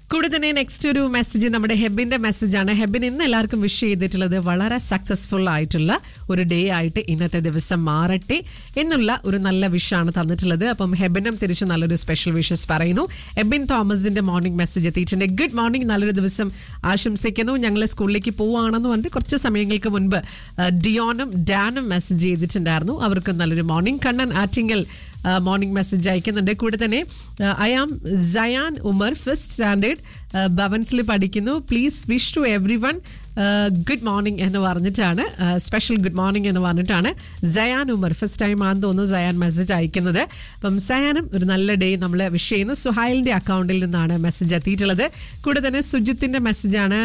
കൂടെ തന്നെ നെക്സ്റ്റ് ഒരു മെസ്സേജ് നമ്മുടെ ഹെബിന്റെ മെസ്സേജാണ്. ഹെബിൻ ഇന്ന് എല്ലാവർക്കും വിഷ് ചെയ്തിട്ടുള്ളത് വളരെ സക്സസ്ഫുൾ ആയിട്ടുള്ള ഒരു ഡേ ആയിട്ട് ഇന്നത്തെ ദിവസം മാറട്ടെ എന്നുള്ള ഒരു നല്ല വിഷാണ് തന്നിട്ടുള്ളത്. അപ്പം ഹെബിനും തിരിച്ച് നല്ലൊരു സ്പെഷ്യൽ വിഷസ് പറയുന്നു. എബിൻ തോമസിന്റെ മോർണിംഗ് മെസ്സേജ് എത്തിയിട്ടുണ്ട്. ഗുഡ് മോർണിംഗ്, നല്ലൊരു ദിവസം ആശംസിക്കുന്നു. ഞങ്ങൾ സ്കൂളിലേക്ക് പോവുകയാണെന്ന് പറഞ്ഞിട്ട് കുറച്ച് സമയങ്ങൾക്ക് മുൻപ് ഡിയോനും ഡാനും മെസ്സേജ് ചെയ്തിട്ടുണ്ടായിരുന്നു. അവർക്ക് നല്ലൊരു morning. Kannan Attingal morning message അയക്കുന്നുണ്ട്. കൂടെ തന്നെ I am cyan Umar, first standard ഭവൻസിൽ പഠിക്കുന്നു. Please wish to every one good morning എന്ന് പറഞ്ഞിട്ടാണ്, സ്പെഷ്യൽ ഗുഡ് മോർണിംഗ് എന്ന് പറഞ്ഞിട്ടാണ് സയാൻ ഉമർ, ഫസ്റ്റ് ടൈം ആണെന്ന് തോന്നുന്നു സയാൻ മെസ്സേജ് അയക്കുന്നത്. അപ്പം സയാനും ഒരു നല്ല ഡേ നമ്മൾ വിഷ് ചെയ്യുന്നു. സുഹൈലിന്റെ അക്കൗണ്ടിൽ നിന്നാണ് മെസ്സേജ് എത്തിയിട്ടുള്ളത്. കൂടെ തന്നെ സുജിത്തിന്റെ മെസ്സേജാണ്.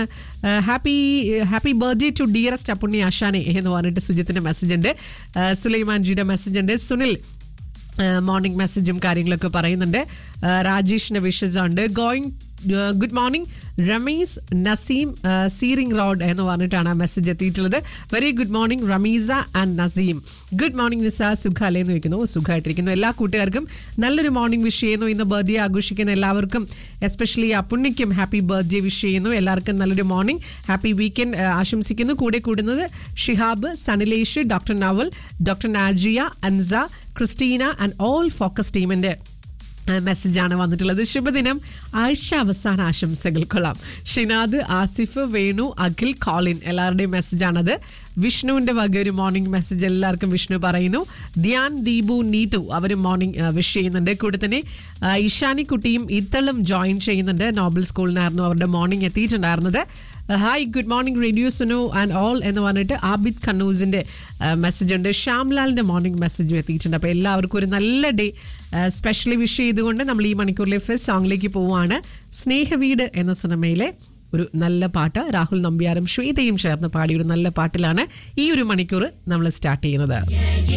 Happy birthday to dearest Appunni ആശാനെ എന്ന് പറഞ്ഞിട്ട് സുജിത്തിന്റെ മെസ്സേജ് ഉണ്ട്. സുലൈമാൻജിയുടെ മെസ്സേജ് ഉണ്ട്. സുനിൽ മോർണിംഗ് മെസ്സേജും കാര്യങ്ങളൊക്കെ പറയുന്നുണ്ട്. രാജേഷിന്റെ വിഷസ് ഉണ്ട്. Good morning Ramees Naseem, സീറിംഗ് road എന്ന് പറഞ്ഞിട്ടാണ് ആ മെസ്സേജ് എത്തിയിട്ടുള്ളത്. Very good morning Rameesa and Naseem. Good morning നിസ, സുഖാലേ എന്ന് വയ്ക്കുന്നു. സുഖമായിട്ടിരിക്കുന്നു. എല്ലാ കൂട്ടുകാർക്കും നല്ലൊരു മോർണിംഗ് വിഷ് ചെയ്യുന്നു. ഇന്ന് ബർത്ത്ഡേ ആഘോഷിക്കുന്ന എല്ലാവർക്കും, എസ്പെഷ്യലി അപ്പുണ്ണിക്കും ഹാപ്പി ബർത്ത്ഡേ വിഷ് ചെയ്യുന്നു. എല്ലാവർക്കും നല്ലൊരു മോർണിംഗ്, ഹാപ്പി വീക്കെൻഡ് ആശംസിക്കുന്നു. കൂടെ കൂടുന്നത് Shihab, Sanilesh, doctor naval, doctor Najiya, Ansa, Christina and all focus ടീമിന്റെ മെസ്സേജാണ് വന്നിട്ടുള്ളത്. ശുഭദിനം, ആഴ്ച അവസാന ആശംസകൾ. കൊള്ളാം. ഷിനാദ്, ആസിഫ്, വേണു, അഖിൽ, കോളിൻ എല്ലാവരുടെയും മെസ്സേജാണത്. വിഷ്ണുവിന്റെ വക ഒരു മോർണിംഗ് മെസ്സേജ് എല്ലാവർക്കും വിഷ്ണു പറയുന്നു. ധ്യാൻ, ദീപു, നീതു അവരും മോർണിംഗ് വിഷ് ചെയ്യുന്നുണ്ട്. കൂടെ തന്നെ ഇഷാനിക്കുട്ടിയും ഇത്തളും ജോയിൻ ചെയ്യുന്നുണ്ട്. നോബൽ സ്കൂളിനായിരുന്നു അവരുടെ morning എത്തിയിട്ടുണ്ടായിരുന്നത്. Hi, good morning radio Sunu and all എന്ന് പറഞ്ഞിട്ട് ആബിദ് ഖന്നൂസിന്റെ മെസ്സേജ് ഉണ്ട്. ശ്യാംലാലിന്റെ മോർണിംഗ് മെസ്സേജും എത്തിയിട്ടുണ്ട്. അപ്പോൾ എല്ലാവർക്കും ഒരു നല്ല ഡേ സ്പെഷ്യലി വിഷ് ചെയ്തുകൊണ്ട് നമ്മൾ ഈ മണിക്കൂറിലെ ഫസ്റ്റ് സോങ്ങിലേക്ക് പോവുകയാണ്. സ്നേഹവീട് എന്ന സിനിമയിലെ ഒരു നല്ല പാട്ട് രാഹുൽ നമ്പ്യാരും ശ്വേതയും ചേർന്ന് പാടിയ ഒരു നല്ല പാട്ടിലാണ് ഈ ഒരു മണിക്കൂർ നമ്മൾ സ്റ്റാർട്ട് ചെയ്യുന്നത്.